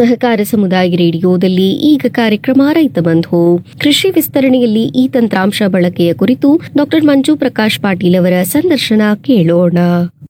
ಸಹಕಾರ ಸಮುದಾಯ ರೇಡಿಯೋದಲ್ಲಿ ಈಗ ಕಾರ್ಯಕ್ರಮ ರೈತ ಬಂಧು. ಕೃಷಿ ವಿಸ್ತರಣೆಯಲ್ಲಿ ಈ ತಂತ್ರಾಂಶ ಬಳಕೆಯ ಕುರಿತು ಡಾಕ್ಟರ್ ಮಂಜು ಪ್ರಕಾಶ್ ಪಾಟೀಲ್ ಅವರ ಸಂದರ್ಶನ ಕೇಳೋಣ.